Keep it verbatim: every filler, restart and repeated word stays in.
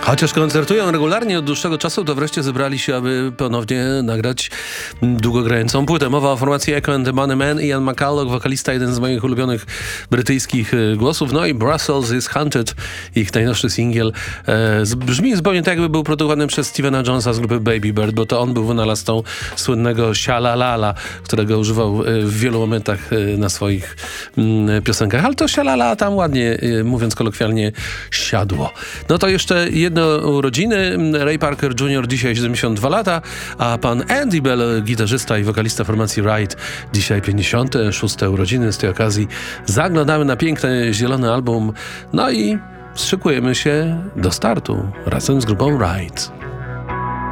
Chociaż koncertują regularnie od dłuższego czasu, to wreszcie zebrali się, aby ponownie nagrać długogrającą płytę. Mowa o formacji Echo and the Bunnymen, Ian McCulloch, wokalista, jeden z moich ulubionych brytyjskich głosów, no i Brussels is Haunted, ich najnowszy singiel. E, brzmi zupełnie tak, jakby był produkowany przez Stevena Jonesa z grupy Baby Bird, bo to on był wynalazcą słynnego sialalala, którego używał w wielu momentach na swoich mm, piosenkach, ale to sialala tam ładnie, mówiąc kolokwialnie, siadło. No to jeszcze jedno urodziny. Ray Parker junior dzisiaj siedemdziesiąt dwa lata, a pan Andy Bell, gitarzysta i wokalista formacji Ride, dzisiaj pięćdziesiąte szóste urodziny. Z tej okazji zaglądamy na piękny, zielony album, no i szykujemy się do startu razem z grupą Ride.